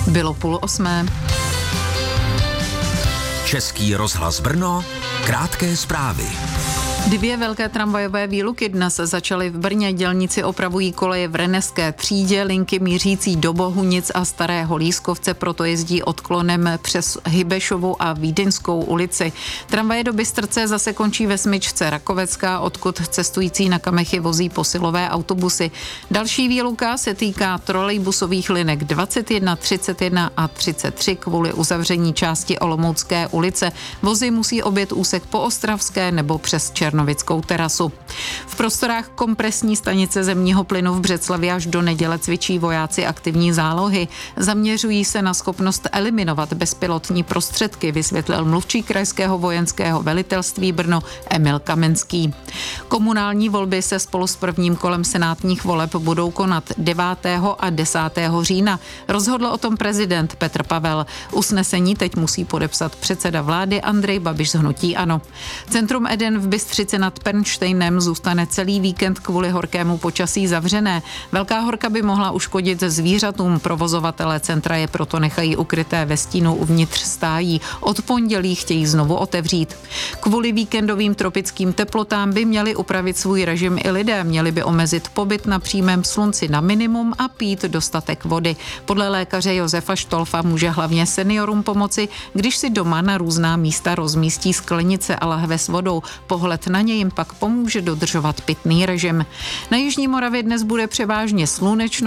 Bylo 7:30. Český rozhlas Brno, krátké zprávy. 2 velké tramvajové výluky dnes začaly v Brně. Dělníci opravují koleje v Renneské třídě, linky mířící do Bohunic a Starého Lískovce, proto jezdí odklonem přes Hybešovu a Vídeňskou ulici. Tramvaje do Bystrce zase končí ve smyčce Rakovecká, odkud cestující na Kamechy vozí posilové autobusy. Další výluka se týká trolejbusových linek 21, 31 a 33 kvůli uzavření části Olomoucké ulice. Vozy musí objet úsek po Ostravské nebo přes Černovickou terasu. V prostorách kompresní stanice zemního plynu v Břeclavi až do neděle cvičí vojáci aktivní zálohy. Zaměřují se na schopnost eliminovat bezpilotní prostředky, vysvětlil mluvčí krajského vojenského velitelství Brno Emil Kamenský. Komunální volby se spolu s prvním kolem senátních voleb budou konat 9. a 10. října. Rozhodl o tom prezident Petr Pavel. Usnesení teď musí podepsat předseda vlády Andrej Babiš z hnutí ANO. Centrum Eden v Bystřici nad Pernštejnem zůstane celý víkend kvůli horkému počasí zavřené. Velká horka by mohla uškodit zvířatům. Provozovatelé centra je proto nechají ukryté ve stínu uvnitř stájí. Od pondělí chtějí znovu otevřít. Kvůli víkendovým tropickým teplotám by měli upravit svůj režim i lidé. Měli by omezit pobyt na přímém slunci na minimum a pít dostatek vody. Podle lékaře Josefa Štolfa může hlavně seniorům pomoci, když si doma na různá místa rozmístí sklenice a lahve s vodou. Pohled na ně jim pak pomůže dodržovat pitný režim. Na jižní Moravě dnes bude převážně slunečno.